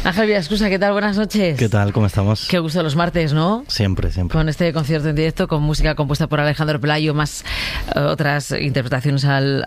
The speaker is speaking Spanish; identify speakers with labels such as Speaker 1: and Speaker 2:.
Speaker 1: Ángel Villaescusa, ¿qué tal? Buenas noches.
Speaker 2: ¿Qué tal? ¿Cómo estamos?
Speaker 1: Qué gusto los martes, ¿no?
Speaker 2: Siempre, siempre.
Speaker 1: Con este concierto en directo, con música compuesta por Alejandro Pelayo, más otras interpretaciones al